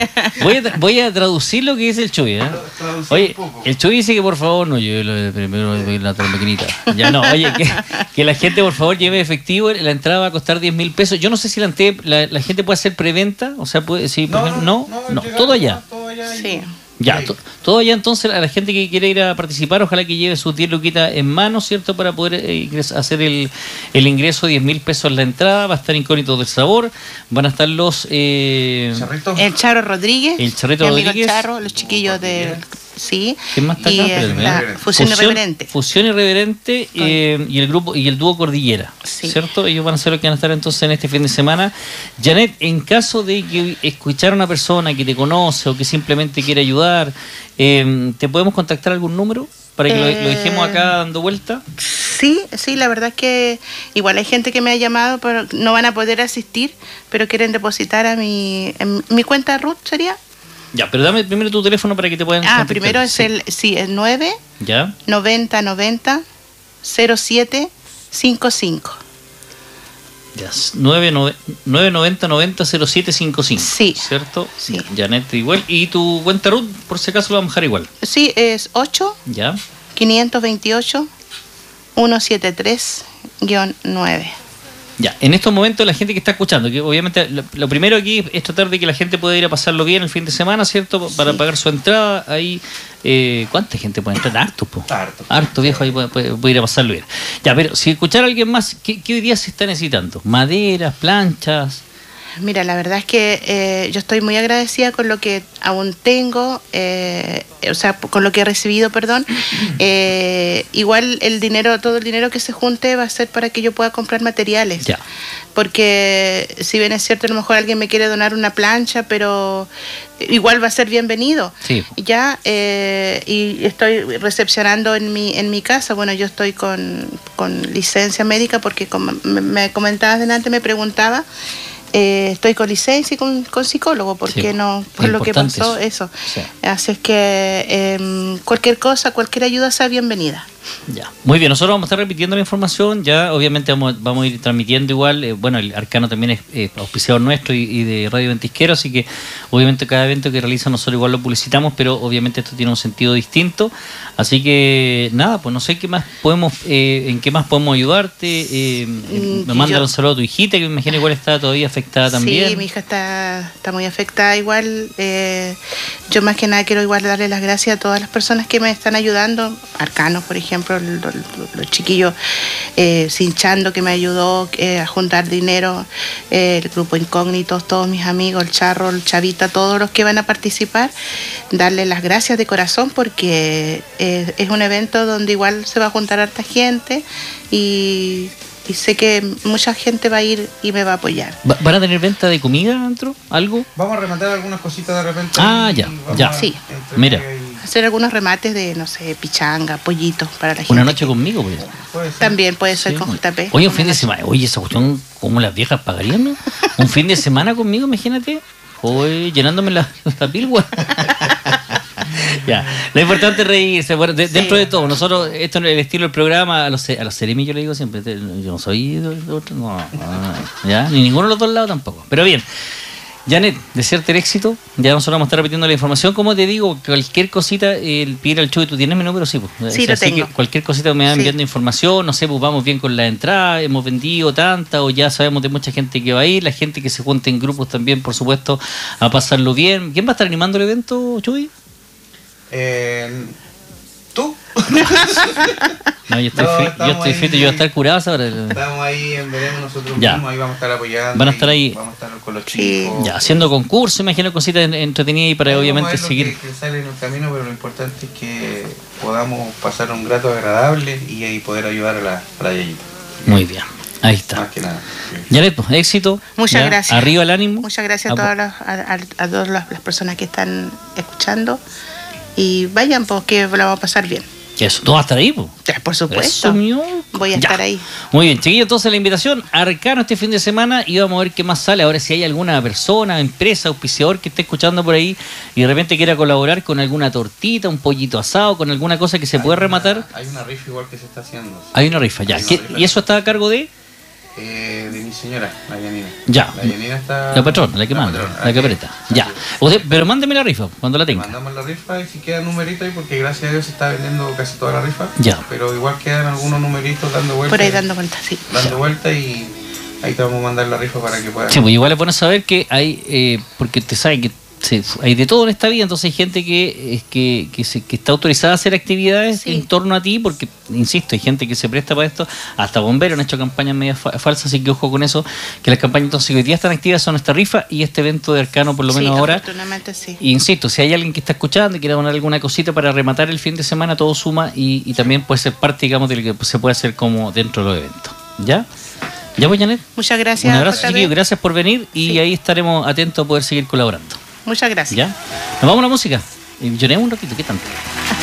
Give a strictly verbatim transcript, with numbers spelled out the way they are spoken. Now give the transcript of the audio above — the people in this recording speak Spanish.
Voy a, voy a traducir lo que dice el Chuy, ¿eh? Oye, el Chuy dice que por favor no lleve lo de primero la maquinita. Ya no, oye, que, que la gente por favor lleve efectivo. La entrada va a costar diez mil pesos. Yo no sé si la, la, la gente puede hacer preventa. O sea, puede, si, no, no, no, no, no, todo allá. Todo allá y... Sí. Ya, to, todo allá entonces, a la gente que quiere ir a participar, ojalá que lleve sus diez luquitas en mano, ¿cierto? Para poder eh, hacer el, el ingreso de diez mil pesos en la entrada. Va a estar Incógnitos del Sabor, van a estar los... Eh, el Charro Rodríguez, el Charrito mi amigo Rodríguez, Charro, los chiquillos de... Sí, ¿quién más está y acá? la Fusión, Fusión Irreverente. Fusión Irreverente eh, y el grupo y el dúo Cordillera, sí. ¿cierto? Ellos van a ser los que van a estar entonces en este fin de semana. Janet, en caso de que escuchar a una persona que te conoce o que simplemente quiere ayudar, eh, ¿te podemos contactar algún número para que eh, lo, lo dejemos acá dando vuelta? Sí, sí, la verdad es que igual hay gente que me ha llamado, pero no van a poder asistir, pero quieren depositar a mi, en mi cuenta Ruth, ¿sería? Ya, pero dame primero tu teléfono para que te puedan... Ah, contactar. primero es sí. el, sí, el nueve, ¿ya? noventa, noventa, cero siete, cinco cinco. Ya, nueve noventa noventa cero siete cinco cinco. Sí. ¿Cierto? Sí. Janet igual. ¿Y tu cuenta Ruth, por si acaso, lo vamos a dejar igual? Sí, es ocho, ¿ya? quinientos veintiocho, ciento setenta y tres guión nueve. Ya, en estos momentos la gente que está escuchando, que obviamente lo, lo primero aquí es tratar de que la gente pueda ir a pasarlo bien el fin de semana, ¿cierto? Para sí. pagar su entrada. Ahí, eh, ¿cuánta gente puede entrar? Harto, po. Harto. Harto, viejo, ahí puede, puede, puede ir a pasarlo bien. Ya, pero si escuchar a alguien más, ¿qué, qué hoy día se está necesitando? ¿Maderas, planchas? Mira, la verdad es que eh, yo estoy muy agradecida con lo que aún tengo, eh, o sea, con lo que he recibido, perdón. Eh, igual el dinero, todo el dinero que se junte va a ser para que yo pueda comprar materiales. Ya. Porque si bien es cierto, a lo mejor alguien me quiere donar una plancha, pero igual va a ser bienvenido. Sí. Ya, eh, y estoy recepcionando en mi en mi casa. Bueno, yo estoy con, con licencia médica porque como me comentabas delante, me preguntaba. Eh, estoy con licencia y con, con psicólogo, porque sí, no, por lo que pasó, eso. eso. Sí. Así es que eh, cualquier cosa, cualquier ayuda sea bienvenida. Ya, muy bien, nosotros vamos a estar repitiendo la información, ya obviamente vamos, vamos a ir transmitiendo igual, eh, bueno, el Arcano también es eh, auspiciador nuestro y, y de Radio Ventisquero, así que obviamente cada evento que realiza nosotros igual lo publicitamos, pero obviamente esto tiene un sentido distinto, así que nada, pues no sé qué más podemos, eh, en qué más podemos ayudarte, eh, mm, me manda un saludo a tu hijita, que me imagino igual está todavía afectada también. Sí, mi hija está, está muy afectada igual, eh, yo más que nada quiero igual darle las gracias a todas las personas que me están ayudando, Arcano, por ejemplo, ejemplo, los, los chiquillos eh, Cinchando, que me ayudó eh, a juntar dinero, eh, el grupo Incógnitos, todos mis amigos, el Charro, el Chavita, todos los que van a participar, darles las gracias de corazón porque eh, es un evento donde igual se va a juntar harta gente y... y sé que mucha gente va a ir y me va a apoyar. ¿Van a tener venta de comida dentro? ¿Algo? Vamos a rematar algunas cositas de repente. Ah, ya, ya. Sí. Mira. Hacer algunos remates de, no sé, pichanga, pollitos para la gente. Una noche conmigo, pues. ¿Puede También puede ser sí. con J P. Oye, un fin de semana. Oye, esa cuestión, ¿cómo las viejas pagarían, no? Un fin de semana conmigo, imagínate. Oye, llenándome la, la pilgua. Ya, lo importante es reírse. Bueno, de, sí. Dentro de todo, nosotros, esto es el estilo del programa, a los, a los Ceremi yo le digo siempre, yo no soy de otro, no, no, ya, ni ninguno de los dos lados tampoco. Pero bien, Janet, desearte el éxito, ya nosotros vamos a estar repitiendo la información. Como te digo, cualquier cosita, el pedir al Chuy, ¿tú tienes mi número? Sí, pues. Sí, o sea, lo tengo. Que cualquier cosita me va enviando sí. información, no sé, pues vamos bien con la entrada, hemos vendido tanta, o ya sabemos de mucha gente que va a ir, la gente que se junta en grupos también, por supuesto, a pasarlo bien. ¿Quién va a estar animando el evento, Chuy? Eh, ¿Tú? No, yo estoy, no, frito, yo estoy frito, yo voy a estar curado ahora. Estamos ahí en veremos nosotros ya. mismos, ahí vamos a estar apoyando. Van a estar ahí. Vamos a estar con los chicos. Ya, haciendo concursos, imagino cositas entretenidas y para no, obviamente lo seguir. Que, que sale en el camino, pero lo importante es que podamos pasar un grato agradable y ahí poder ayudar a la, a la Yayita. Muy bien. Ahí está. Más que nada. Ya ves, pues, éxito. Muchas ya, gracias. Arriba el ánimo. Muchas gracias a, a todas las, a, a, a todas las personas que están escuchando. Y vayan, porque la vamos a pasar bien. Eso, ¿tú vas a estar ahí, pues? Por supuesto. Eso, mío. Voy a ya. estar ahí. Muy bien, chiquillos, entonces la invitación, Arcano este fin de semana, y vamos a ver qué más sale. Ahora, si hay alguna persona, empresa, auspiciador que esté escuchando por ahí y de repente quiera colaborar con alguna tortita, un pollito asado, con alguna cosa que se hay pueda una, rematar. Hay una rifa igual que se está haciendo. Hay una rifa, ya. Una rifa. ¿Y eso está a cargo de? Eh, de mi señora, la Yanina. Ya. La Yanina está... La patrona, la que manda, patrona, la que ah, aprieta. sí. Ya. Usted, pero mándeme la rifa cuando la Le tenga. mandamos la rifa y si queda numerito ahí, porque gracias a Dios se está vendiendo casi toda la rifa. Ya. Pero igual quedan algunos numeritos dando vueltas. Por ahí dando vueltas, sí. Dando vueltas y ahí te vamos a mandar la rifa para que puedas. Sí, pues igual es bueno saber que hay, eh, porque te saben que se, hay de todo en esta vida, entonces hay gente que, es que, que, se, que está autorizada a hacer actividades Sí. en torno a ti, porque, insisto, hay gente que se presta para esto, hasta bomberos han hecho campañas medias fa- falsas, así que ojo con eso, que las campañas entonces que hoy día están activas son esta rifa y este evento de Arcano, por lo menos Sí, ahora. afortunadamente sí. Y insisto, si hay alguien que está escuchando y quiere donar alguna cosita para rematar el fin de semana, todo suma y, y también puede ser parte, digamos, de lo que se puede hacer como dentro de los eventos. ¿Ya? ¿Ya voy, Janet? Muchas gracias. Un abrazo, J B. chiquillos, gracias por venir y Sí. ahí estaremos atentos a poder seguir colaborando. Muchas gracias. ¿Ya? Nos vamos a la música. Y lloremos un ratito, ¿qué tanto?